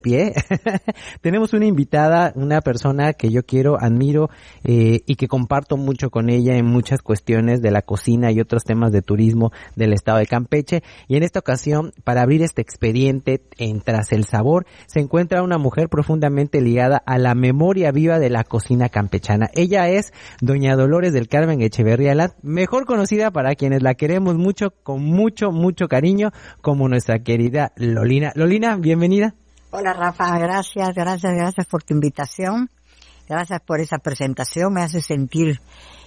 pie. Tenemos una invitada, una persona que yo quiero, admiro y que comparto mucho con ella en muchas cuestiones de la cocina y otros temas de turismo del estado de Campeche. Y en esta ocasión, para abrir este expediente en Tras el Sabor, se encuentra una mujer profundamente ligada a la memoria viva de la cocina campechana. Ella es doña Dolores del Carmen Echeverría Lat, mejor conocida para quienes la queremos mucho, con mucho, mucho cariño, como nuestra querida Lolina. Lolina, bienvenida. Hola Rafa, gracias por tu invitación, gracias por esa presentación, me hace sentir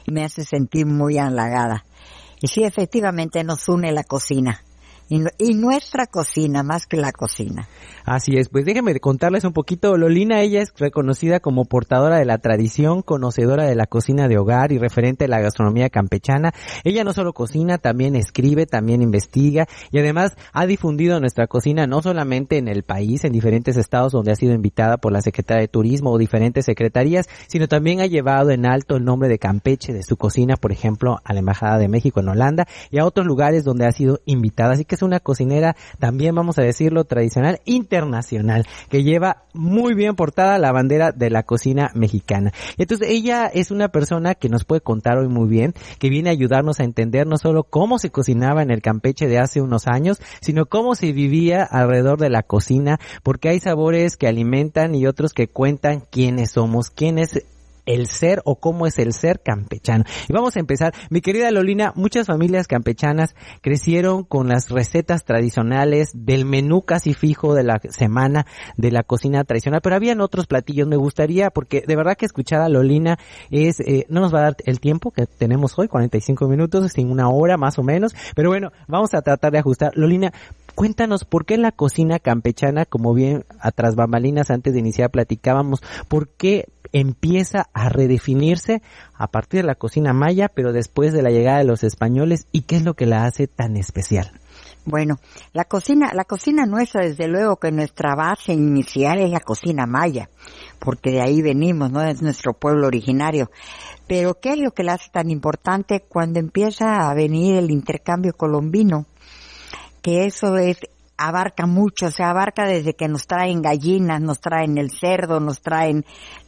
muy halagada. Y sí, efectivamente nos une la cocina. Y nuestra cocina, más que la cocina. Así es, pues déjenme contarles un poquito. Lolina, ella es reconocida como portadora de la tradición, conocedora de la cocina de hogar y referente de la gastronomía campechana. Ella no solo cocina, también escribe, también investiga y además ha difundido nuestra cocina no solamente en el país, en diferentes estados donde ha sido invitada por la Secretaría de Turismo o diferentes secretarías, sino también ha llevado en alto el nombre de Campeche, de su cocina, por ejemplo, a la Embajada de México en Holanda y a otros lugares donde ha sido invitada. Así que es una cocinera también, vamos a decirlo, tradicional, internacional, que lleva muy bien portada la bandera de la cocina mexicana. Entonces ella es una persona que nos puede contar hoy muy bien, que viene a ayudarnos a entender no solo cómo se cocinaba en el Campeche de hace unos años, sino cómo se vivía alrededor de la cocina, porque hay sabores que alimentan y otros que cuentan quiénes somos, quién es el ser o cómo es el ser campechano. Y vamos a empezar. Mi querida Lolina, muchas familias campechanas crecieron con las recetas tradicionales del menú casi fijo de la semana de la cocina tradicional, pero habían otros platillos. Me gustaría, porque de verdad que escuchar a Lolina es, no nos va a dar el tiempo que tenemos hoy, 45 minutos, sin una hora más o menos, pero bueno, vamos a tratar de ajustar. Lolina, cuéntanos por qué la cocina campechana, como bien a tras bambalinas antes de iniciar platicábamos, por qué empieza a redefinirse a partir de la cocina maya, pero después de la llegada de los españoles, y qué es lo que la hace tan especial. Bueno, la cocina nuestra, desde luego que nuestra base inicial es la cocina maya, porque de ahí venimos, ¿no? Es nuestro pueblo originario. Pero ¿qué es lo que la hace tan importante cuando empieza a venir el intercambio colombino? Que eso abarca mucho, abarca desde que nos traen gallinas, nos traen el cerdo, nos traen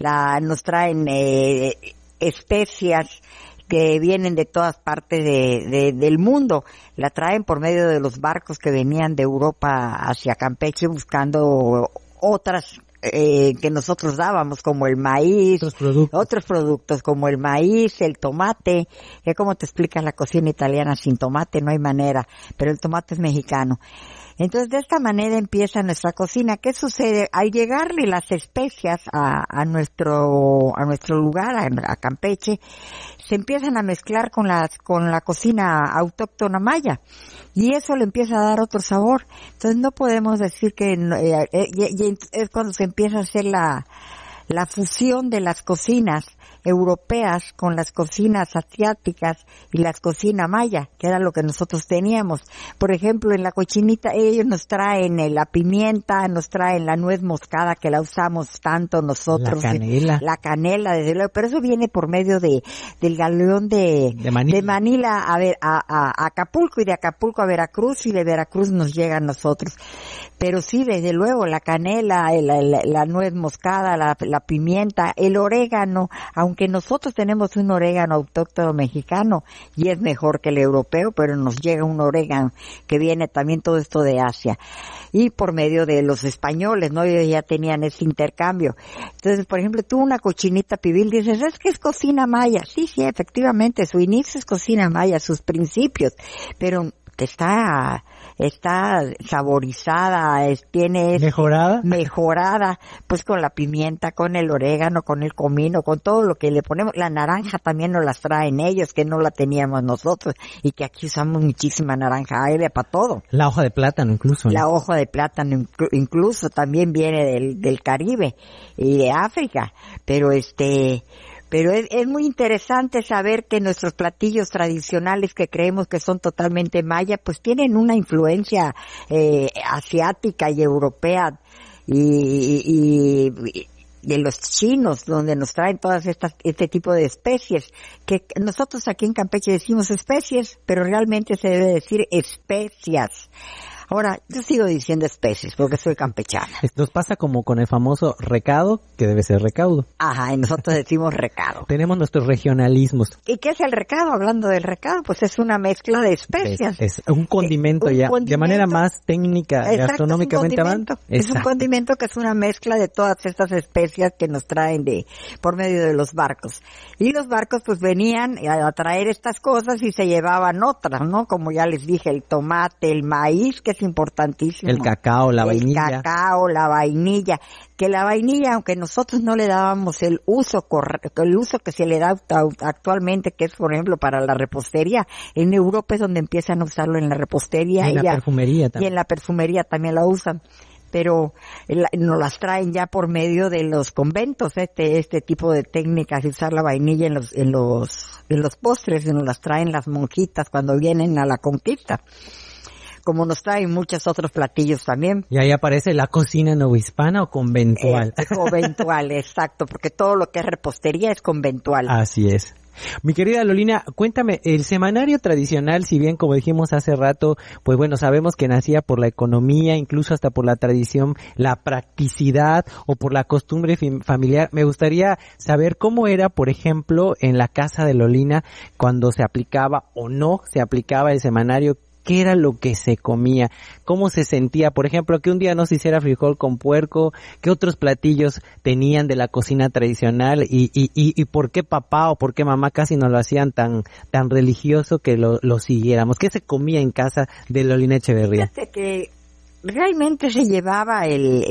especias que vienen de todas partes del mundo. La traen por medio de los barcos que venían de Europa hacia Campeche buscando otras que nosotros dábamos, como el maíz, otros productos como el maíz, el tomate, que como te explicas la cocina italiana sin tomate no hay manera, pero el tomate es mexicano. Entonces de esta manera empieza nuestra cocina. ¿Qué sucede? Al llegarle las especias a nuestro lugar, a Campeche, se empiezan a mezclar con la cocina autóctona maya y eso le empieza a dar otro sabor. Entonces no podemos decir que es cuando se empieza a hacer la fusión de las cocinas europeas con las cocinas asiáticas y las cocinas maya, que era lo que nosotros teníamos. Por ejemplo, en la cochinita ellos nos traen la pimienta, nos traen la nuez moscada, que la usamos tanto nosotros. La canela, desde luego, pero eso viene por medio del galeón de Manila a Acapulco, y de Acapulco a Veracruz, y de Veracruz nos llega a nosotros. Pero sí, desde luego, la canela, la nuez moscada, la pimienta, el orégano, aunque nosotros tenemos un orégano autóctono mexicano y es mejor que el europeo, pero nos llega un orégano que viene también todo esto de Asia. Y por medio de los españoles, ¿no? Ellos ya tenían ese intercambio. Entonces, por ejemplo, tú una cochinita pibil dices, es que es cocina maya. Sí, efectivamente, su inicio es cocina maya, sus principios, pero está saborizada, mejorada, pues con la pimienta, con el orégano, con el comino, con todo lo que le ponemos. La naranja también nos las traen ellos, que no la teníamos nosotros, y que aquí usamos muchísima naranja aérea para todo. La hoja de plátano incluso, ¿no? La hoja de plátano incluso también viene del Caribe y de África, pero es muy interesante saber que nuestros platillos tradicionales, que creemos que son totalmente maya, pues tienen una influencia asiática y europea y de los chinos, donde nos traen todas este tipo de especies, que nosotros aquí en Campeche decimos especies, pero realmente se debe decir especias. Ahora, yo sigo diciendo especies porque soy campechana. Nos pasa como con el famoso recado, que debe ser recaudo. Ajá, y nosotros decimos recado. Tenemos nuestros regionalismos. ¿Y qué es el recado? Hablando del recado, pues es una mezcla de especias. Es un condimento de manera más técnica, gastronómicamente hablando. Es un condimento que es una mezcla de todas estas especias que nos traen por medio de los barcos. Y los barcos pues venían a traer estas cosas y se llevaban otras, ¿no? Como ya les dije, el tomate, el maíz, que es importantísimo. El cacao, la vainilla. El cacao, la vainilla. Que la vainilla, aunque nosotros no le dábamos el uso que se le da actualmente, que es por ejemplo para la repostería, en Europa es donde empiezan a usarlo en la repostería. Y en la perfumería también. Y en la perfumería también la usan. Pero nos las traen ya por medio de los conventos, este tipo de técnicas de usar la vainilla en los postres, y nos las traen las monjitas cuando vienen a la conquista, como nos traen muchos otros platillos también. Y ahí aparece la cocina novohispana o conventual. Conventual, exacto, porque todo lo que es repostería es conventual. Así es. Mi querida Lolina, cuéntame, el semanario tradicional, si bien como dijimos hace rato, pues bueno, sabemos que nacía por la economía, incluso hasta por la tradición, la practicidad o por la costumbre familiar, me gustaría saber cómo era, por ejemplo, en la casa de Lolina, cuando se aplicaba o no se aplicaba el semanario. ¿Qué era lo que se comía? ¿Cómo se sentía? Por ejemplo, que un día no se hiciera frijol con puerco. ¿Qué otros platillos tenían de la cocina tradicional? ¿Y por qué papá o por qué mamá casi no lo hacían tan religioso que lo siguiéramos? ¿Qué se comía en casa de Lolina Echeverría? Fíjate que realmente se llevaba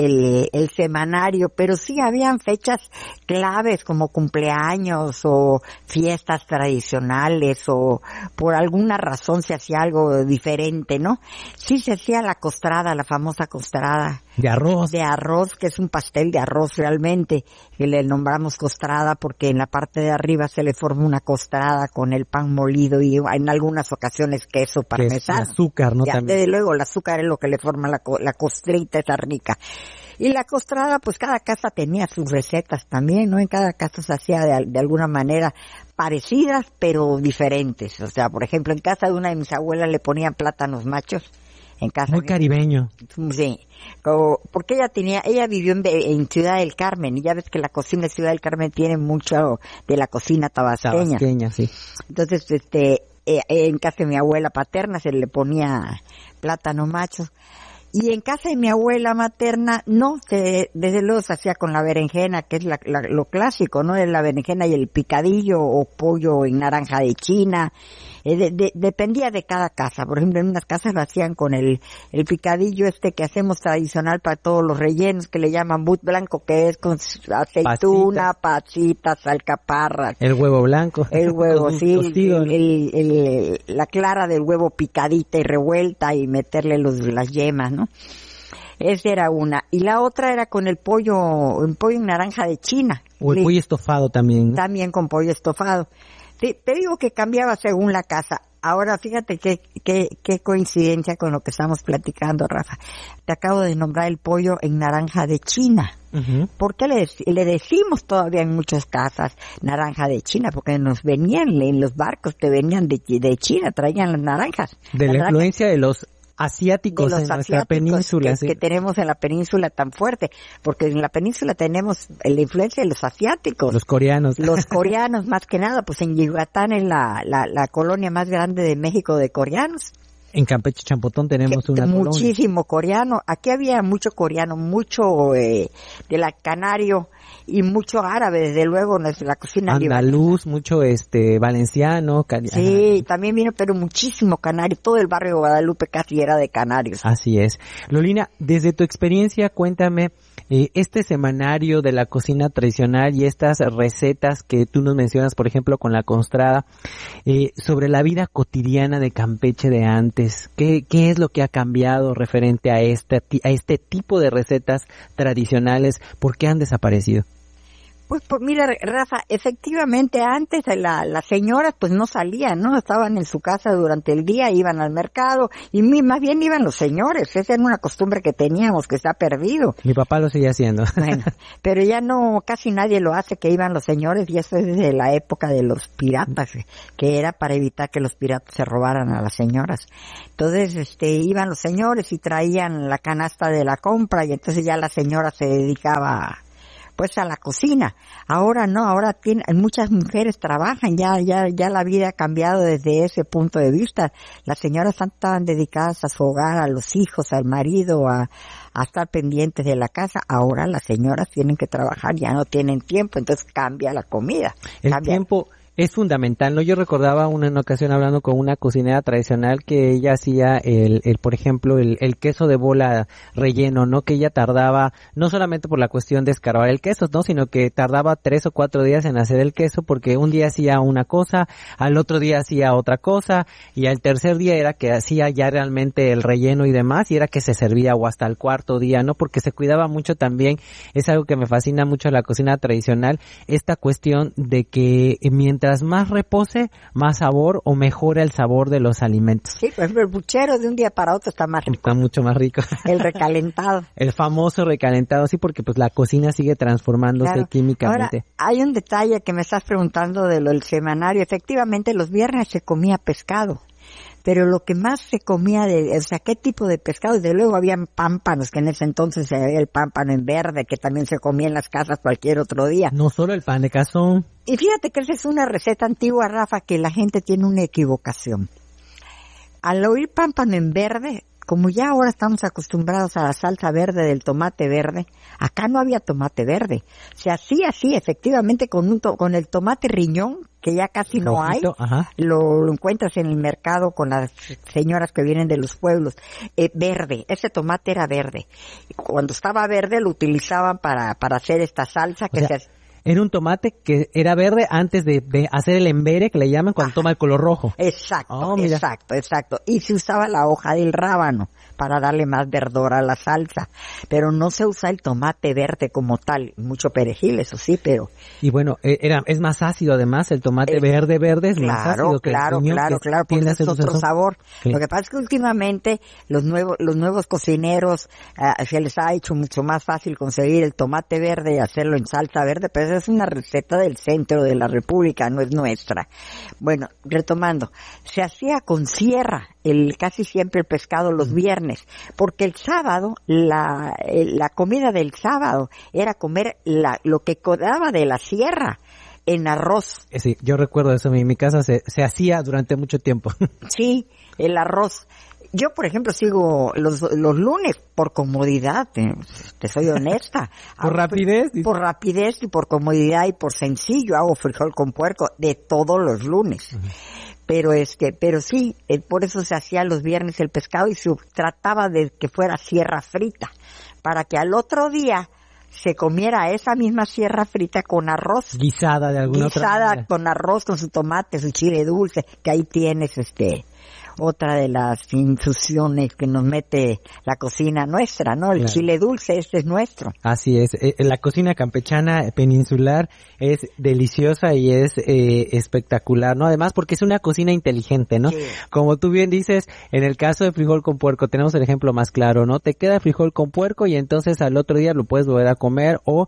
el semanario, pero sí habían fechas claves como cumpleaños o fiestas tradicionales o por alguna razón se hacía algo diferente, ¿no? Sí se hacía la costrada, la famosa costrada. De arroz. De arroz, que es un pastel de arroz realmente, que le nombramos costrada porque en la parte de arriba se le forma una costrada con el pan molido y en algunas ocasiones queso parmesano. Es azúcar, ¿no? Ya, también. desde luego, el azúcar es lo que le forma la costrita esa rica. Y la costrada, pues cada casa tenía sus recetas también, ¿no? En cada casa se hacía de alguna manera parecidas, pero diferentes. O sea, por ejemplo, en casa de una de mis abuelas le ponían plátanos machos. En casa muy caribeño. Sí, porque ella vivió en Ciudad del Carmen, y ya ves que la cocina de Ciudad del Carmen tiene mucho de la cocina tabasqueña. Tabasqueña, sí. Entonces, en casa de mi abuela paterna se le ponía plátano macho. Y en casa de mi abuela materna, no, desde luego se hacía con la berenjena, que es lo clásico, ¿no? De la berenjena y el picadillo o pollo en naranja de China. Dependía de cada casa. Por ejemplo, en unas casas lo hacían con el picadillo que hacemos tradicional para todos los rellenos, que le llaman but blanco, que es con aceituna, pasitas, alcaparras. El huevo blanco. El huevo, sí. La clara del huevo picadita y revuelta y meterle las yemas, ¿no? Esa era una. Y la otra era con el pollo en naranja de China. O el pollo estofado también, ¿no? También con pollo estofado. Sí, te digo que cambiaba según la casa. Ahora fíjate qué coincidencia con lo que estamos platicando, Rafa. Te acabo de nombrar el pollo en naranja de China. Uh-huh. ¿Por qué le decimos todavía en muchas casas naranja de China? Porque nos venían en los barcos que venían de China, traían las naranjas. De la influencia de los asiáticos en nuestra península, que tenemos en la península tan fuerte, porque en la península tenemos la influencia de los asiáticos, los coreanos más que nada, pues en Yucatán es la colonia más grande de México de coreanos. En Campeche Champotón tenemos una muchísimo coreano. Aquí había mucho coreano, mucho de la canario y mucho árabe, desde luego, la cocina andaluz, mucho valenciano. Sí, también vino, pero muchísimo canario. Todo el barrio de Guadalupe casi era de canarios. Así es. Lolina, desde tu experiencia, cuéntame este semanario de la cocina tradicional y estas recetas que tú nos mencionas, por ejemplo, con la costrada, sobre la vida cotidiana de Campeche de antes. ¿Qué es lo que ha cambiado referente a este tipo de recetas tradicionales? ¿Por qué han desaparecido? Pues mira, Rafa, efectivamente antes las señoras pues no salían, ¿no? Estaban en su casa durante el día, iban al mercado y más bien iban los señores. Esa era una costumbre que teníamos que se ha perdido. Mi papá lo sigue haciendo. Bueno, pero ya no, casi nadie lo hace, que iban los señores, y eso es desde la época de los piratas, que era para evitar que los piratas se robaran a las señoras. Entonces, iban los señores y traían la canasta de la compra y entonces ya la señora se dedicaba pues a la cocina. Ahora no, ahora muchas mujeres trabajan, ya la vida ha cambiado desde ese punto de vista. Las señoras estaban dedicadas a su hogar, a los hijos, al marido, a estar pendientes de la casa. Ahora las señoras tienen que trabajar, ya no tienen tiempo, entonces cambia la comida. El tiempo es fundamental, ¿no? Yo recordaba en una ocasión hablando con una cocinera tradicional que ella hacía por ejemplo, el queso de bola relleno, ¿no? Que ella tardaba, no solamente por la cuestión de escarbar el queso, ¿no? Sino que tardaba 3 o 4 días en hacer el queso porque un día hacía una cosa, al otro día hacía otra cosa y al tercer día era que hacía ya realmente el relleno y demás y era que se servía o hasta el cuarto día, ¿no? Porque se cuidaba mucho también, es algo que me fascina mucho la cocina tradicional, esta cuestión de que mientras más repose, más sabor o mejora el sabor de los alimentos. Sí, por ejemplo, el puchero de un día para otro está más rico. Está mucho más rico. El recalentado. El famoso recalentado, sí, porque pues la cocina sigue transformándose químicamente. Ahora, hay un detalle que me estás preguntando de lo del semanario. Efectivamente, los viernes se comía pescado. Pero lo que más se comía ¿qué tipo de pescado? Desde luego habían pámpanos, que en ese entonces se veía el pámpano en verde, que también se comía en las casas cualquier otro día. No solo el pan de cazón. Y fíjate que esa es una receta antigua, Rafa, que la gente tiene una equivocación. Al oír pámpano en verde, como ya ahora estamos acostumbrados a la salsa verde del tomate verde, acá no había tomate verde. Se hacía así, efectivamente, con el tomate riñón, que ya casi no hay, lo encuentras en el mercado con las señoras que vienen de los pueblos, verde, ese tomate era verde. Cuando estaba verde lo utilizaban para hacer esta salsa que era un tomate que era verde antes de hacer el embere, que le llaman cuando toma el color rojo. Exacto, exacto. Y se usaba la hoja del rábano para darle más verdor a la salsa. Pero no se usa el tomate verde como tal. Mucho perejil, eso sí, pero... Y bueno, es más ácido además, el tomate verde es más ácido que claro, el riñón, porque es otro sabor. Sí. Lo que pasa es que últimamente los nuevos cocineros se les ha hecho mucho más fácil conseguir el tomate verde y hacerlo en salsa verde, pero es una receta del centro de la República, no es nuestra. Bueno, retomando, se hacía con sierra casi siempre el pescado los viernes, porque el sábado, la comida del sábado era comer lo que quedaba de la sierra en arroz. Sí, yo recuerdo eso, en mi casa se hacía durante mucho tiempo. Sí, el arroz. Yo, por ejemplo, sigo los lunes por comodidad, te soy honesta. ¿Por rapidez? Por rapidez y por comodidad y por sencillo. Hago frijol con puerco de todos los lunes. Uh-huh. Pero sí, por eso se hacía los viernes el pescado y se trataba de que fuera sierra frita, para que al otro día se comiera esa misma sierra frita con arroz. Guisada de alguna otra manera. Guisada con arroz, con su tomate, su chile dulce, que ahí tienes otra de las infusiones que nos mete la cocina nuestra, ¿no? El chile dulce, este es nuestro. Así es. La cocina campechana peninsular es deliciosa y es espectacular, ¿no? Además porque es una cocina inteligente, ¿no? Sí. Como tú bien dices, en el caso de frijol con puerco tenemos el ejemplo más claro, ¿no? Te queda frijol con puerco y entonces al otro día lo puedes volver a comer o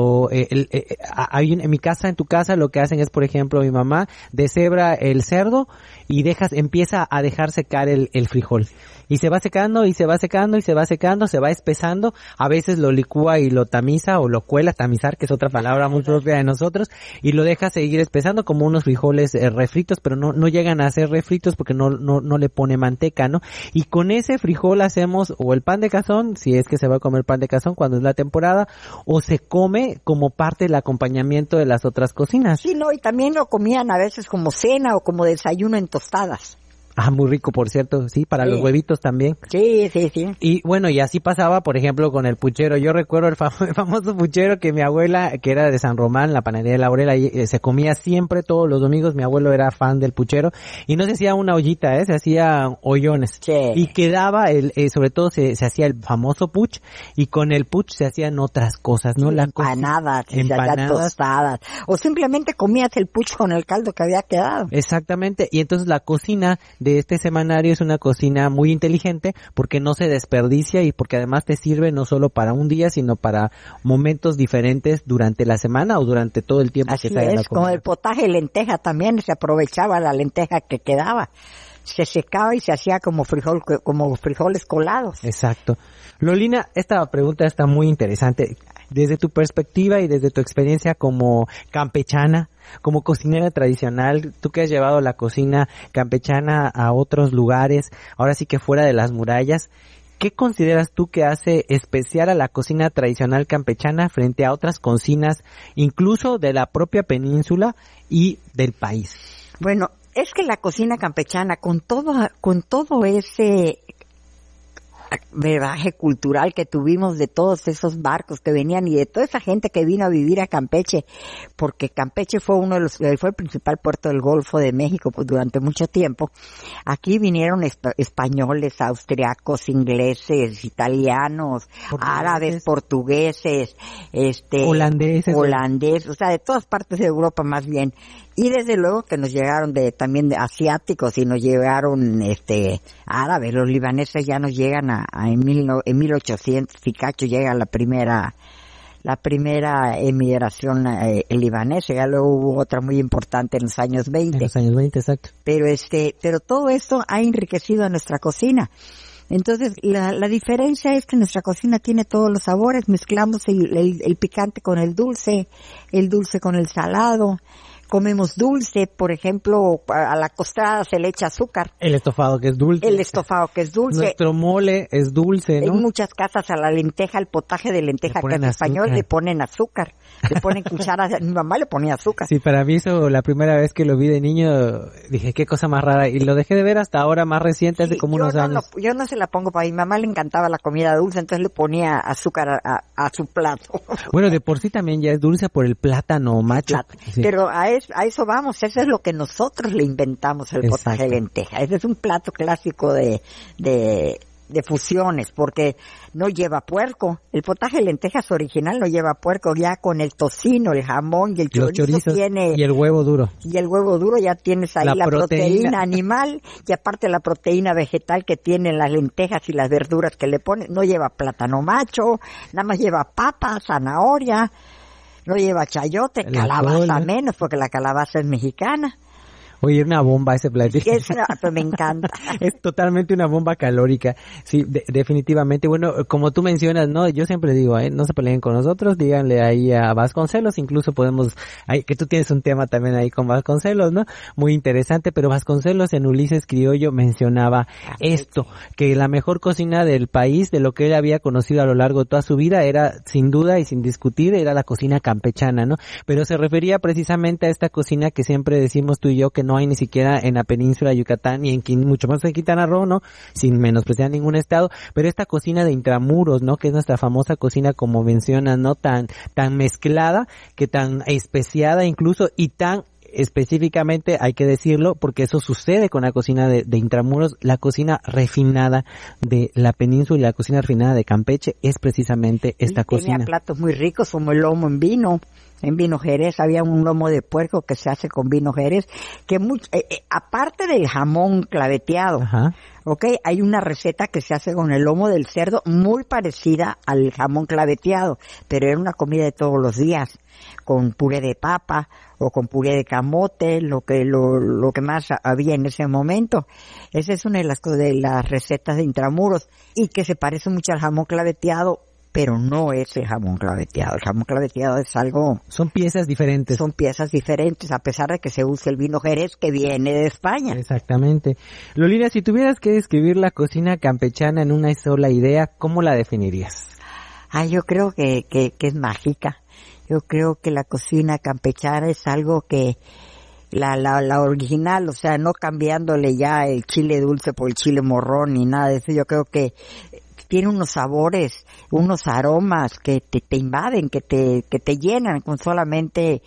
en mi casa, en tu casa, lo que hacen es, por ejemplo, mi mamá deshebra el cerdo y empieza a dejar secar el frijol. Y se va secando, y se va secando, y se va secando, se va espesando. A veces lo licúa y lo tamiza, o lo cuela, tamizar, que es otra palabra muy propia de nosotros, y lo deja seguir espesando como unos frijoles refritos, pero no llegan a ser refritos porque no le pone manteca, ¿no? Y con ese frijol hacemos o el pan de cazón, si es que se va a comer pan de cazón cuando es la temporada, o se come como parte del acompañamiento de las otras cocinas. Sí, no, y también lo comían a veces como cena o como desayuno en tostadas. Ah, muy rico, por cierto, sí, para los huevitos también. Sí. Y bueno, y así pasaba, por ejemplo, con el puchero. Yo recuerdo el famoso puchero que mi abuela, que era de San Román, la panadería de Laurel, ahí se comía siempre todos los domingos. Mi abuelo era fan del puchero y no se hacía una ollita, se hacía hoyones. Sí. Y quedaba sobre todo se hacía el famoso puch, y con el puch se hacían otras cosas, ¿no? Empanadas, tostadas, o simplemente comías el puch con el caldo que había quedado. Exactamente, y entonces la cocina de este semanario es una cocina muy inteligente porque no se desperdicia y porque además te sirve no solo para un día, sino para momentos diferentes durante la semana o durante todo el tiempo Así que sale la comida. Con el potaje de lenteja también se aprovechaba la lenteja que quedaba. Se secaba y se hacía como frijoles colados. Exacto. Lolina, esta pregunta está muy interesante. Desde tu perspectiva y desde tu experiencia como campechana, como cocinera tradicional, tú que has llevado la cocina campechana a otros lugares, ahora sí que fuera de las murallas, ¿qué consideras tú que hace especial a la cocina tradicional campechana frente a otras cocinas, incluso de la propia península y del país? Bueno, es que la cocina campechana, con todo ese brebaje cultural que tuvimos de todos esos barcos que venían y de toda esa gente que vino a vivir a Campeche, porque Campeche fue fue el principal puerto del Golfo de México pues, durante mucho tiempo. Aquí vinieron españoles, austriacos, ingleses, italianos, árabes, portugueses, holandeses, o sea, de todas partes de Europa más bien. Y desde luego que nos llegaron también de asiáticos y nos llegaron árabes. Los libaneses ya nos llegan en 1800 y cacho llega la primera emigración libanesa. Ya luego hubo otra muy importante en los años 20. En los años 20, exacto. Pero todo esto ha enriquecido a nuestra cocina. Entonces, la diferencia es que nuestra cocina tiene todos los sabores. Mezclamos el picante con el dulce con el salado. Comemos dulce, por ejemplo, a la costada se le echa azúcar. El estofado que es dulce. Nuestro mole es dulce, ¿no? En muchas casas a la lenteja, el potaje de lenteja que es español, le ponen azúcar. Le ponen cucharadas. Mi mamá le ponía azúcar. Sí, para mí eso, la primera vez que lo vi de niño, dije, qué cosa más rara. Y lo dejé de ver hasta ahora, más reciente, hace como unos años. Yo no se la pongo para mi mamá, le encantaba la comida dulce, entonces le ponía azúcar a su plato. Bueno, de por sí también ya es dulce por el plátano macho. Sí. Pero a eso vamos, eso es lo que nosotros le inventamos, el potaje de lenteja. Ese es un plato clásico de fusiones, porque no lleva puerco. El potaje de lentejas original no lleva puerco, ya con el tocino, el jamón y el chorizo tiene... Y el huevo duro. Y el huevo duro ya tienes ahí la proteína animal y aparte la proteína vegetal que tienen las lentejas y las verduras que le ponen. No lleva plátano macho, nada más lleva papa, zanahoria, no lleva chayote, calabaza menos, porque la calabaza es mexicana. Oye, una bomba ese platillo. Me encanta. Es totalmente una bomba calórica. Sí, definitivamente. Bueno, como tú mencionas, ¿no? Yo siempre digo, no se peleen con nosotros, díganle ahí a Vasconcelos, incluso podemos, que tú tienes un tema también ahí con Vasconcelos, ¿no? Muy interesante, pero Vasconcelos en Ulises Criollo mencionaba esto, que la mejor cocina del país, de lo que él había conocido a lo largo de toda su vida, era, sin duda y sin discutir, era la cocina campechana, ¿no? Pero se refería precisamente a esta cocina que siempre decimos tú y yo, que no hay ni siquiera en la península de Yucatán ni mucho más en Quintana Roo, ¿no? Sin menospreciar ningún estado, pero esta cocina de intramuros, ¿no? Que es nuestra famosa cocina, como mencionas, ¿no? Tan mezclada, que tan especiada incluso y tan específicamente, hay que decirlo, porque eso sucede con la cocina de intramuros, la cocina refinada de la península y la cocina refinada de Campeche es precisamente esta cocina. Tenía platos muy ricos como el lomo en vino Jerez, había un lomo de puerco que se hace con vino Jerez, que aparte del jamón claveteado, hay una receta que se hace con el lomo del cerdo muy parecida al jamón claveteado, pero era una comida de todos los días, con puré de papa o con puré de camote, lo que más había en ese momento. Esa es una de las recetas de intramuros y que se parece mucho al jamón claveteado, pero no es el jamón claveteado. El jamón claveteado es algo... Son piezas diferentes, a pesar de que se usa el vino Jerez que viene de España. Exactamente. Lolina, si tuvieras que describir la cocina campechana en una sola idea, ¿cómo la definirías? Yo creo que es mágica. Yo creo que la cocina campechana es algo que la original, o sea, no cambiándole ya el chile dulce por el chile morrón ni nada de eso. Yo creo que tiene unos sabores, unos aromas que te invaden, que te llenan con solamente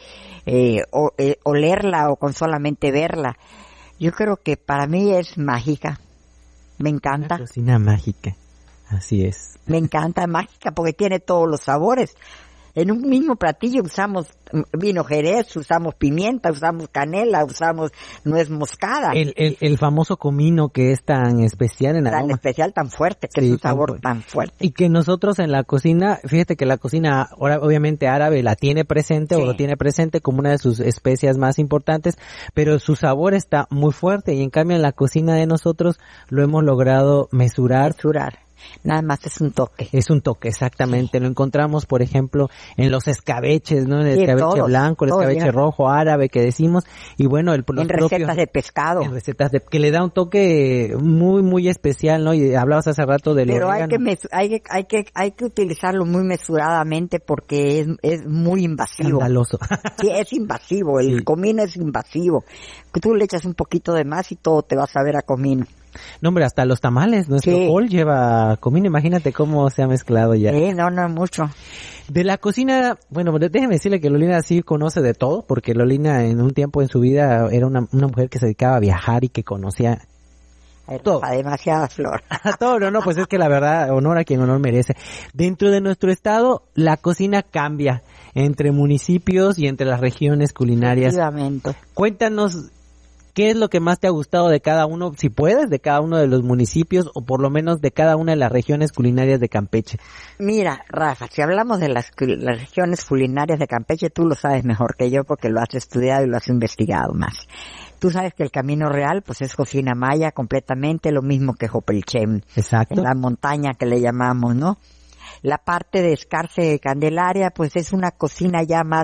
olerla o con solamente verla. Yo creo que para mí es mágica. Me encanta. Una cocina mágica. Así es. Me encanta, mágica, porque tiene todos los sabores. En un mismo platillo usamos vino jerez, usamos pimienta, usamos canela, usamos nuez moscada. El famoso comino que es tan especial en aroma. Tan especial, tan fuerte, que sí, es un sabor tan fuerte. Y que nosotros en la cocina, fíjate que la cocina ahora obviamente árabe la tiene presente, sí, o lo tiene presente como una de sus especias más importantes, pero su sabor está muy fuerte y en cambio en la cocina de nosotros lo hemos logrado mesurar. Nada más es un toque. Es un toque, exactamente. Sí. Lo encontramos, por ejemplo, en los escabeches, ¿no? En el escabeche todos, blanco, el escabeche rojo, árabe, que decimos. Y bueno, en recetas de pescado. En recetas que le da un toque muy, muy especial, ¿no? Y hablabas hace rato del orégano. Pero hay que utilizarlo muy mesuradamente porque es muy invasivo. Escandaloso. Sí, es invasivo. El comino es invasivo. Tú le echas un poquito de más y todo te va a saber a comino. No, hombre, hasta los tamales, nuestro bol lleva comino, imagínate cómo se ha mezclado ya. No mucho. De la cocina, bueno, déjeme decirle que Lolina sí conoce de todo, porque Lolina en un tiempo en su vida era una mujer que se dedicaba a viajar y que conocía todo. Demasiada flor. Todo, no, pues es que la verdad, honor a quien honor merece. Dentro de nuestro estado, la cocina cambia entre municipios y entre las regiones culinarias. Efectivamente. Cuéntanos, ¿qué es lo que más te ha gustado de cada uno, si puedes, de cada uno de los municipios o por lo menos de cada una de las regiones culinarias de Campeche? Mira, Rafa, si hablamos de las regiones culinarias de Campeche, tú lo sabes mejor que yo porque lo has estudiado y lo has investigado más. Tú sabes que el Camino Real, pues es cocina maya completamente, lo mismo que Jopelchem. Exacto. En la montaña que le llamamos, ¿no? La parte de Escarce Candelaria, pues es una cocina ya más,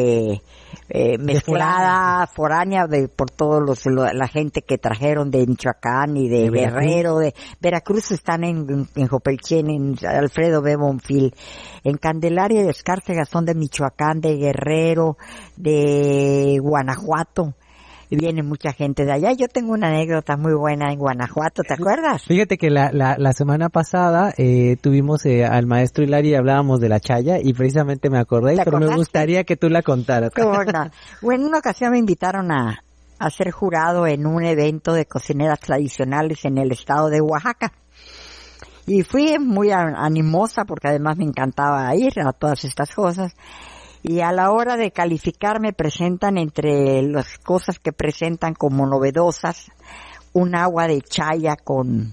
mezclada, foránea por todos la gente que trajeron de Michoacán y de Guerrero, de Veracruz están en Jopelchen, en Alfredo B. Bonfil. En Candelaria y Escárcega son de Michoacán, de Guerrero, de Guanajuato. Viene mucha gente de allá. Yo tengo una anécdota muy buena en Guanajuato, ¿te acuerdas? Fíjate que la semana pasada tuvimos al maestro Hilari y hablábamos de la chaya y precisamente me acordé, pero me gustaría que tú la contaras. ¿Cómo no? Bueno, en una ocasión me invitaron a ser jurado en un evento de cocineras tradicionales en el estado de Oaxaca. Y fui muy animosa porque además me encantaba ir a todas estas cosas. Y a la hora de calificar me presentan entre las cosas que presentan como novedosas un agua de chaya con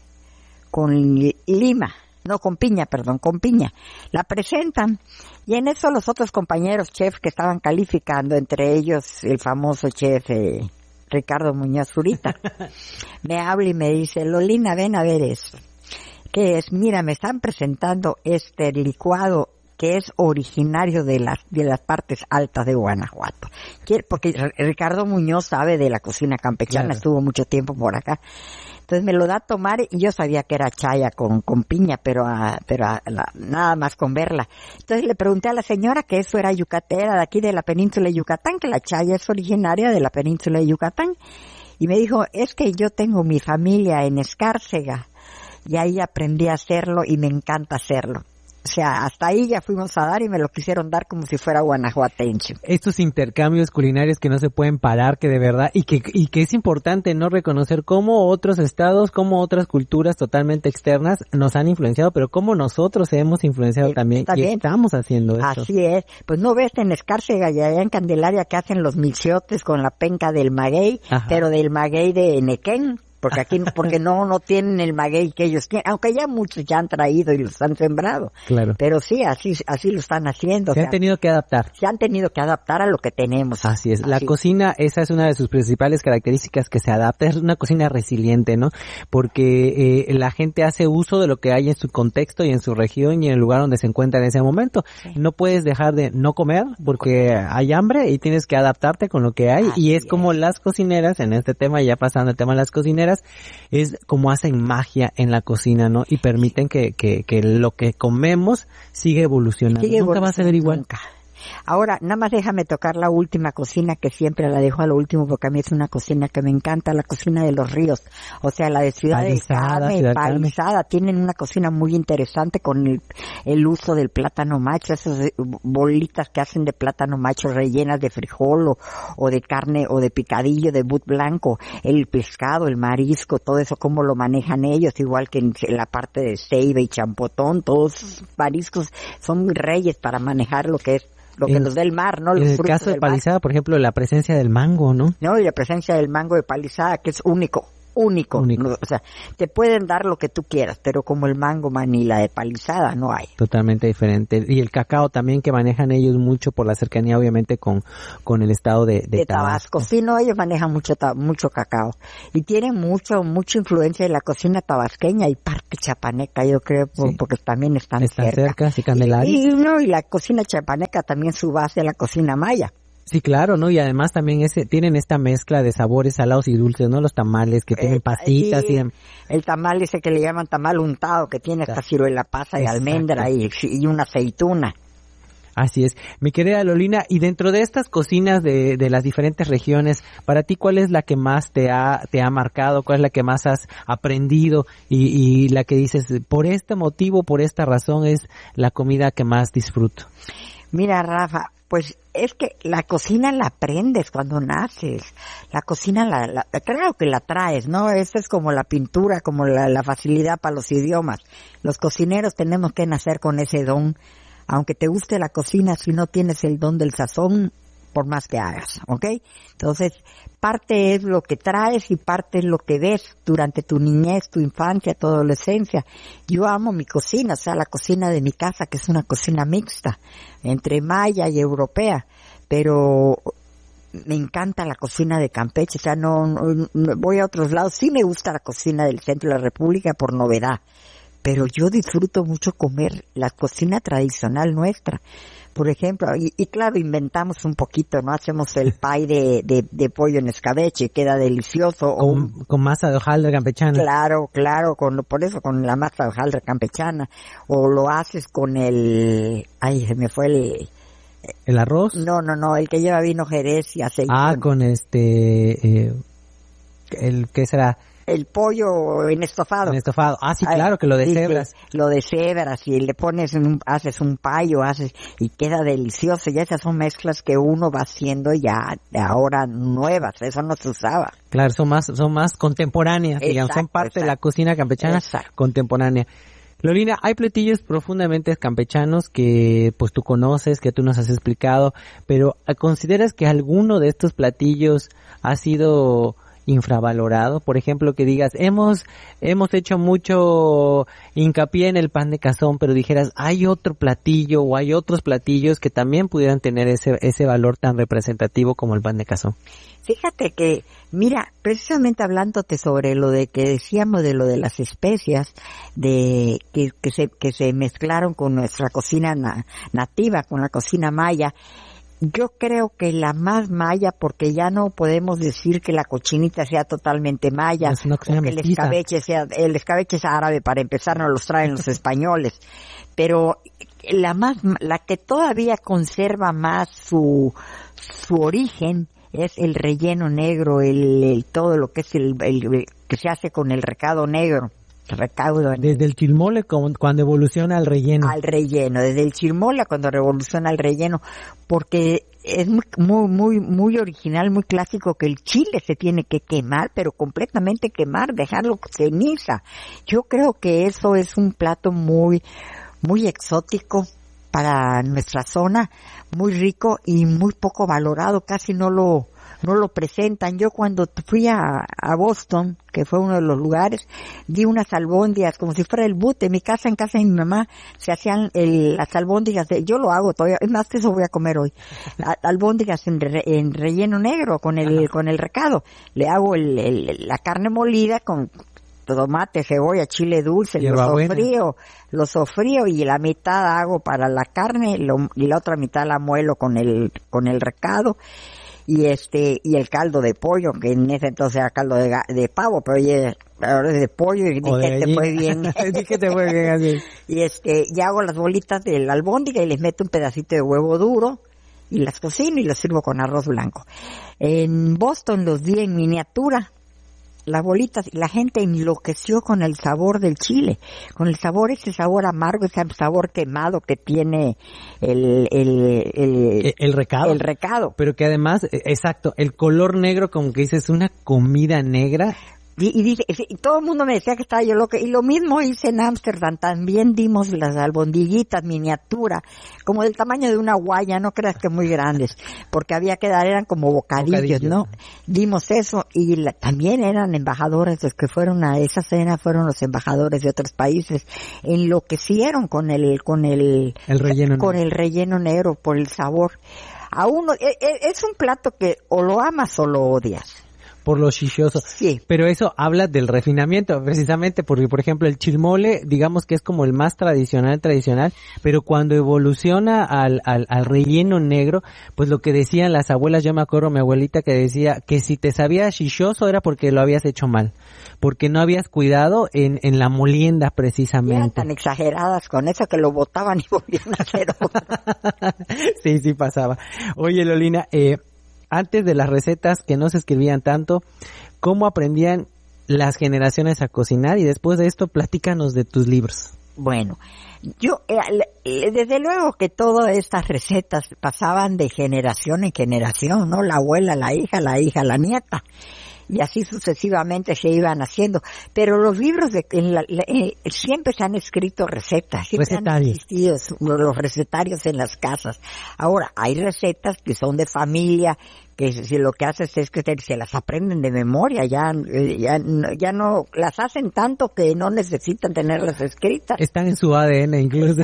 lima, no con piña, perdón, con piña. La presentan y en eso los otros compañeros chefs que estaban calificando, entre ellos el famoso chef Ricardo Muñoz Zurita, me habla y me dice, Lolina, ven a ver eso. ¿Qué es? Mira, me están presentando este licuado que es originario de las partes altas de Guanajuato. Porque Ricardo Muñoz sabe de la cocina campechana, claro. Estuvo mucho tiempo por acá. Entonces me lo da a tomar y yo sabía que era chaya con piña, pero nada más con verla. Entonces le pregunté a la señora que eso era yucatera de aquí de la península de Yucatán, que la chaya es originaria de la península de Yucatán. Y me dijo, es que yo tengo mi familia en Escárcega y ahí aprendí a hacerlo y me encanta hacerlo. O sea, hasta ahí ya fuimos a dar y me lo quisieron dar como si fuera guanajuatense. Estos intercambios culinarios que no se pueden parar, que de verdad, y que es importante no reconocer cómo otros estados, cómo otras culturas totalmente externas nos han influenciado, pero cómo nosotros hemos influenciado también y estamos haciendo esto. Así es. Pues no ves en Escárcega y allá en Candelaria que hacen los milciotes con la penca del maguey, ajá, pero del maguey de Nequén. Porque aquí, porque no tienen el maguey que ellos quieren, aunque ya muchos ya han traído y los han sembrado. Claro. Pero sí, así lo están haciendo. Se han tenido que adaptar. Se han tenido que adaptar a lo que tenemos. Así es. La cocina, esa es una de sus principales características, que se adapta. Es una cocina resiliente, ¿no? Porque la gente hace uso de lo que hay en su contexto y en su región y en el lugar donde se encuentra en ese momento. Sí. No puedes dejar de no comer porque hay hambre y tienes que adaptarte con lo que hay. Así y es como las cocineras, en este tema, ya pasando el tema de las cocineras, es como hacen magia en la cocina, ¿no? Y permiten que lo que comemos siga evolucionando. Nunca va a ser igual. Ahora, nada más déjame tocar la última cocina, que siempre la dejo a lo último porque a mí es una cocina que me encanta, la cocina de los ríos. O sea, la de Ciudad del Carmen, Palizada. Tienen una cocina muy interesante con el uso del plátano macho, esas bolitas que hacen de plátano macho rellenas de frijol o de carne o de picadillo de but blanco, el pescado, el marisco, todo eso, cómo lo manejan ellos, igual que en la parte de Ceiba y Champotón, todos los mariscos son muy reyes para manejar lo que es lo que nos da el mar, ¿no? En el caso de Palizada, por ejemplo, la presencia del mango, ¿no? No, y la presencia del mango de Palizada, que es único. ¿no? O sea, te pueden dar lo que tú quieras, pero como el mango Manila de Palizada no hay. Totalmente diferente. Y el cacao también, que manejan ellos mucho por la cercanía, obviamente, con el estado de Tabasco. Sí, no, ellos manejan mucho cacao. Y tienen mucha influencia de la cocina tabasqueña y parte chapaneca, yo creo, sí, porque también están cerca. Sí, Candelaria. Y la cocina chapaneca también su base es la cocina maya. Sí, claro, ¿no? Y además también tienen esta mezcla de sabores salados y dulces, ¿no? Los tamales que tienen pasitas y el tamal ese que le llaman tamal untado, que tiene hasta ciruela pasa y almendra y una aceituna. Así es. Mi querida Lolina, y dentro de estas cocinas de las diferentes regiones, para ti, ¿cuál es la que más te ha marcado? ¿Cuál es la que más has aprendido? Y la que dices, por este motivo, por esta razón, es la comida que más disfruto. Mira, Rafa, pues es que la cocina la aprendes cuando naces. La cocina claro que la traes, ¿no? Esa es como la pintura, como la facilidad para los idiomas. Los cocineros tenemos que nacer con ese don. Aunque te guste la cocina, si no tienes el don del sazón, por más que hagas, ¿ok? Entonces, parte es lo que traes y parte es lo que ves durante tu niñez, tu infancia, tu adolescencia. Yo amo mi cocina, o sea, la cocina de mi casa, que es una cocina mixta, entre maya y europea, pero me encanta la cocina de Campeche, o sea, no voy a otros lados, sí me gusta la cocina del centro de la República por novedad, pero yo disfruto mucho comer la cocina tradicional nuestra. Por ejemplo, y claro, inventamos un poquito, ¿no? Hacemos el pie de pollo en escabeche, queda delicioso. Con masa de hojaldre campechana. Claro, por eso, con la masa de hojaldre campechana. O lo haces con se me fue ¿el arroz? No, el que lleva vino jerez y aceite. Con ¿qué será? El pollo en estofado. Sí, claro, que lo deshebras. Sí, lo deshebras y le pones haces un payo, y queda delicioso. Y esas son mezclas que uno va haciendo ya de ahora nuevas. Eso no se usaba. Claro, son más contemporáneas, digamos, son parte de la cocina campechana contemporánea. Lolina, hay platillos profundamente campechanos que pues tú conoces, que tú nos has explicado, pero ¿consideras que alguno de estos platillos ha sido infravalorado? Por ejemplo, que digas, hemos hecho mucho hincapié en el pan de cazón, pero dijeras, hay otro platillo o hay otros platillos que también pudieran tener ese valor tan representativo como el pan de cazón. Fíjate que, mira, precisamente hablándote sobre lo de que decíamos de lo de las especias, de que se mezclaron con nuestra cocina nativa, con la cocina maya. Yo creo que la más maya, porque ya no podemos decir que la cochinita sea totalmente maya, o que el escabeche es árabe, para empezar, nos los traen los españoles, pero la que todavía conserva más su origen es el relleno negro, todo lo que es el que se hace con el recado negro. Desde el chilmole cuando evoluciona al relleno. Desde el chilmole cuando revoluciona al relleno, porque es muy original, muy clásico que el chile se tiene que quemar, pero completamente quemar, dejarlo ceniza. Yo creo que eso es un plato muy exótico para nuestra zona, muy rico y muy poco valorado, casi no lo presentan. Yo cuando fui a Boston, que fue uno de los lugares, di unas albóndigas como si fuera el bute. En casa de mi mamá se hacían las albóndigas yo lo hago todavía, es más, eso voy a comer hoy. Albóndigas en relleno negro con el recado. Le hago la carne molida con tomate, cebolla, chile dulce, lo sofrío y la mitad hago para la carne y la otra mitad la muelo con el recado. Y el caldo de pollo, que en ese entonces era caldo de pavo, pero ahora es de pollo y dije te fue bien. Dije te fue bien así. Y hago las bolitas de la albóndiga y les meto un pedacito de huevo duro y las cocino y las sirvo con arroz blanco. En Boston los di en miniatura, las bolitas, y la gente enloqueció con el sabor del chile, con el sabor, ese sabor amargo, ese sabor quemado que tiene el recado. El recado. Pero que además, exacto, el color negro, como que dices, una comida negra. Y dice, y todo el mundo me decía que estaba yo loca, y lo mismo hice en Ámsterdam, también dimos las albondiguitas miniatura, como del tamaño de una guaya, no creas que muy grandes, porque había que dar, eran como bocadillos, ¿no? Dimos eso, y también eran embajadores, los que fueron a esa cena fueron los embajadores de otros países, enloquecieron con el relleno con negro. El relleno negro, por el sabor. A uno, es un plato que o lo amas o lo odias. Por lo chilloso. Sí. Pero eso habla del refinamiento, precisamente porque, por ejemplo, el chilmole, digamos que es como el más tradicional, pero cuando evoluciona al relleno negro, pues lo que decían las abuelas, yo me acuerdo mi abuelita que decía que si te sabía chilloso era porque lo habías hecho mal, porque no habías cuidado en la molienda precisamente. Eran tan exageradas con eso que lo botaban y volvían a hacer otro. Sí pasaba. Oye, Lolina, antes de las recetas que no se escribían tanto, ¿cómo aprendían las generaciones a cocinar? Y después de esto, platícanos de tus libros. Bueno, yo, desde luego que todas estas recetas pasaban de generación en generación, ¿no? La abuela, la hija, la nieta. Y así sucesivamente se iban haciendo. Pero los libros siempre se han escrito recetas. Siempre han existido los recetarios en las casas. Ahora, hay recetas que son de familia, que si lo que haces es que se las aprenden de memoria, ya no las hacen tanto que no necesitan tenerlas escritas. Están en su ADN incluso.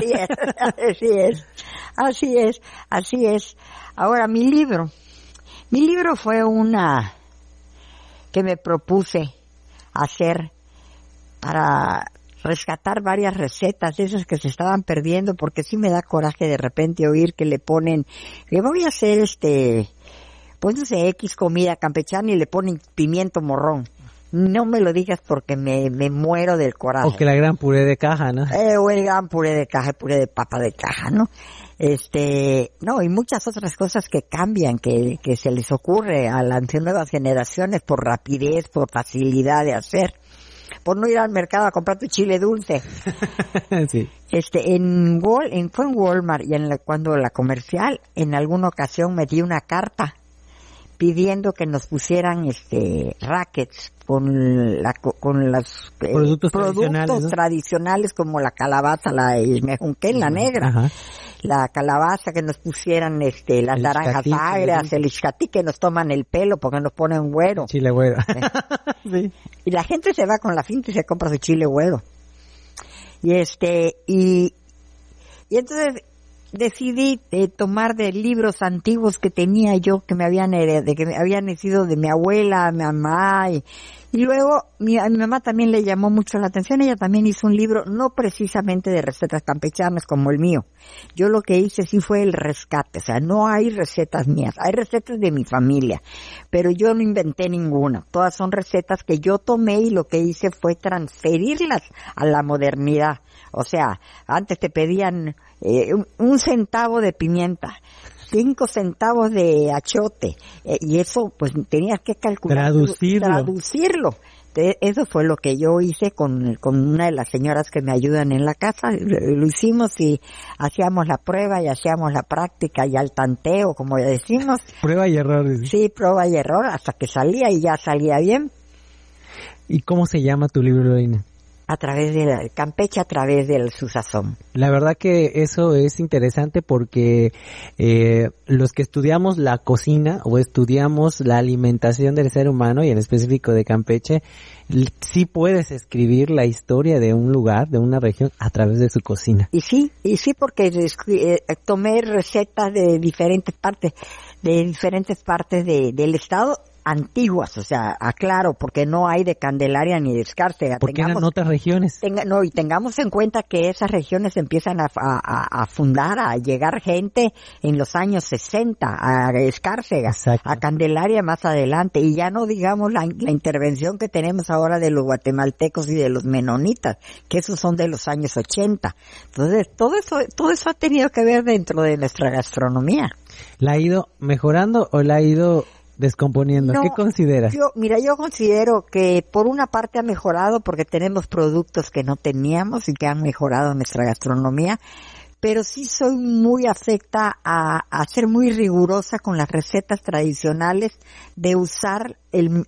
Así es. Ahora, mi libro fue una que me propuse hacer para rescatar varias recetas de esas que se estaban perdiendo, porque sí me da coraje de repente oír que le ponen, que voy a hacer pues no sé, X comida campechana y le ponen pimiento morrón. No me lo digas porque me muero del coraje. O que la gran puré de caja, ¿no? O el gran puré de caja, puré de papa de caja, ¿no? No, y muchas otras cosas que cambian, que se les ocurre a las nuevas generaciones por rapidez, por facilidad de hacer, por no ir al mercado a comprar tu chile dulce. Sí. Fue en Walmart y cuando la comercial, en alguna ocasión me di una carta pidiendo que nos pusieran rackets con los productos tradicionales, como la calabaza, el mejunquén, la negra. Ajá. La calabaza, que nos pusieran las naranjas agrias, el ixcatí, que nos toman el pelo porque nos ponen güero. Chile güero. Sí. Y la gente se va con la finta y se compra su chile güero. Y entonces decidí tomar de libros antiguos que tenía yo, que me habían nacido de mi abuela, mi mamá, y luego a mi mamá también le llamó mucho la atención. Ella también hizo un libro, no precisamente de recetas campechanas como el mío. Yo lo que hice sí fue el rescate, o sea, no hay recetas mías, hay recetas de mi familia, pero yo no inventé ninguna. Todas son recetas que yo tomé y lo que hice fue transferirlas a la modernidad. O sea, antes te pedían un centavo de pimienta, 5 centavos de achote, y eso pues tenías que calcular, traducirlo. Eso fue lo que yo hice con una de las señoras que me ayudan en la casa. Lo hicimos y hacíamos la prueba y hacíamos la práctica y al tanteo, como decimos. Prueba y error. Sí, prueba y error hasta que salía y ya salía bien. ¿Y cómo se llama tu libro, Lolina? A través de Campeche, a través de su sazón. La verdad que eso es interesante porque los que estudiamos la cocina o estudiamos la alimentación del ser humano, y en específico de Campeche, sí puedes escribir la historia de un lugar, de una región, a través de su cocina. Y sí porque tomé recetas de diferentes partes del estado, antiguas, o sea, aclaro, porque no hay de Candelaria ni de Escárcega. Porque eran otras regiones. Y tengamos en cuenta que esas regiones empiezan a fundar, a llegar gente en los años 60, a Escárcega, exacto, a Candelaria más adelante, y ya no digamos la intervención que tenemos ahora de los guatemaltecos y de los menonitas, que esos son de los años 80. Entonces, todo eso ha tenido que ver dentro de nuestra gastronomía. ¿La ha ido mejorando o la ha ido descomponiendo? No, ¿qué consideras? Yo considero que por una parte ha mejorado porque tenemos productos que no teníamos y que han mejorado nuestra gastronomía, pero sí soy muy afecta a ser muy rigurosa con las recetas tradicionales de usar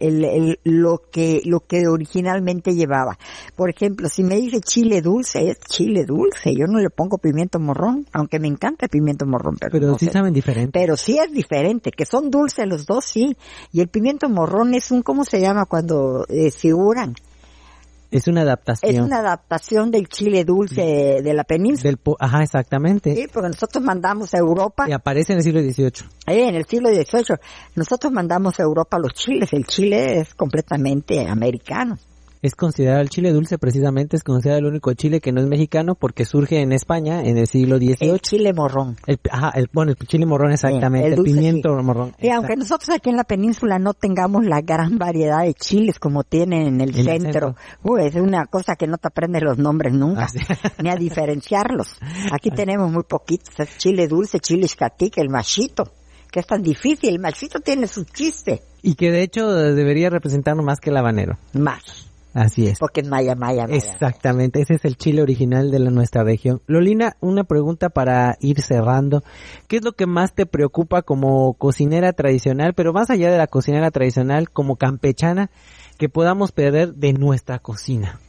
lo que originalmente llevaba. Por ejemplo, si me dice chile dulce, es chile dulce. Yo no le pongo pimiento morrón, aunque me encanta el pimiento morrón. Pero no sí sé. saben diferente. Pero sí es diferente, que son dulces los dos, sí. Y el pimiento morrón es ¿cómo se llama cuando figuran? Es una adaptación. Es una adaptación del chile dulce de la península. Ajá, exactamente. Sí, porque nosotros mandamos a Europa. Y aparece en el siglo XVIII. En el siglo XVIII. Nosotros mandamos a Europa los chiles. El chile es completamente americano. Es considerado el chile dulce, precisamente es considerado el único chile que no es mexicano porque surge en España en el siglo XVIII. El chile morrón. El chile morrón, exactamente, el pimiento morrón. Sí, aunque nosotros aquí en la península no tengamos la gran variedad de chiles como tienen en el centro. Es una cosa que no te aprendes los nombres nunca, ni a diferenciarlos. Aquí tenemos muy poquitos, chile dulce, chile iscatique, el machito, que es tan difícil. El machito tiene su chiste. Y que de hecho debería representarnos más que el habanero. Más. Así es. Porque es maya. Exactamente, ese es el chile original de nuestra región. Lolina, una pregunta para ir cerrando. ¿Qué es lo que más te preocupa como cocinera tradicional, pero más allá de la cocinera tradicional, como campechana, que podamos perder de nuestra cocina?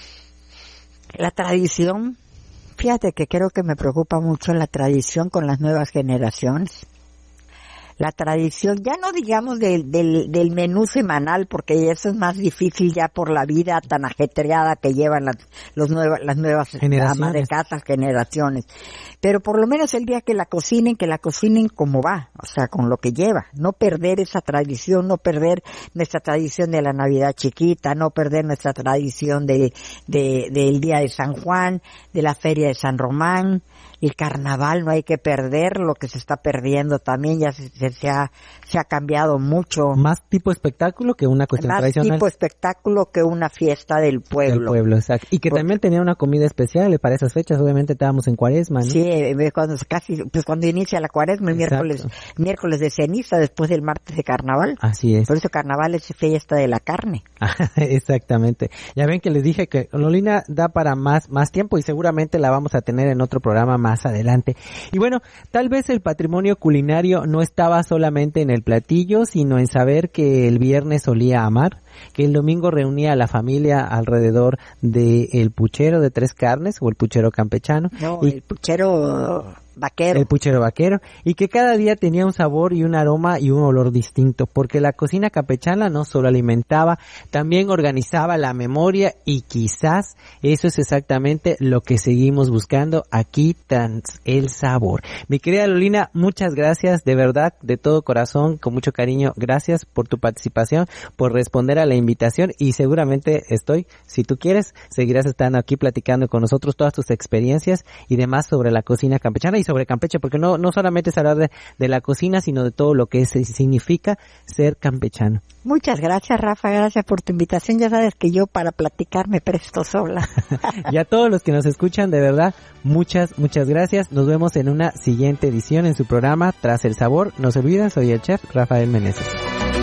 La tradición. Fíjate que creo que me preocupa mucho la tradición con las nuevas generaciones. La tradición, ya no digamos del menú semanal, porque eso es más difícil ya por la vida tan ajetreada que llevan las nuevas amas de casa, generaciones. Pero por lo menos el día que la cocinen como va, o sea, con lo que lleva. No perder esa tradición, no perder nuestra tradición de la Navidad chiquita, no perder nuestra tradición del Día de San Juan, de la Feria de San Román. El carnaval no hay que perder, lo que se está perdiendo también, ya se ha cambiado mucho. Más tipo espectáculo que una cuestión tradicional. Más tipo espectáculo que una fiesta del pueblo. Del pueblo, exacto. Y que también tenía una comida especial para esas fechas, obviamente estábamos en Cuaresma, ¿no? Sí, cuando inicia la Cuaresma, el miércoles de ceniza, después del martes de carnaval. Así es. Por eso carnaval es fiesta de la carne. Exactamente. Ya ven que les dije que Lolina da para más tiempo y seguramente la vamos a tener en otro programa más adelante. Y bueno, tal vez el patrimonio culinario no estaba solamente en el platillo, sino en saber que el viernes solía amar, que el domingo reunía a la familia alrededor del puchero de 3 carnes o el puchero campechano. No, el puchero vaquero. El puchero vaquero, y que cada día tenía un sabor y un aroma y un olor distinto, porque la cocina campechana no solo alimentaba, también organizaba la memoria, y quizás eso es exactamente lo que seguimos buscando aquí tras el sabor. Mi querida Lolina, muchas gracias, de verdad, de todo corazón, con mucho cariño, gracias por tu participación, por responder a la invitación, y seguramente si tú quieres, seguirás estando aquí platicando con nosotros todas tus experiencias y demás sobre la cocina campechana y sobre Campeche, porque no solamente es hablar de la cocina, sino de todo lo que significa ser campechano. Muchas gracias, Rafa, gracias por tu invitación. Ya sabes que yo para platicar me presto sola. Y a todos los que nos escuchan, de verdad, muchas gracias. Nos vemos en una siguiente edición en su programa Tras el Sabor. No se olviden, soy el chef Rafael Meneses.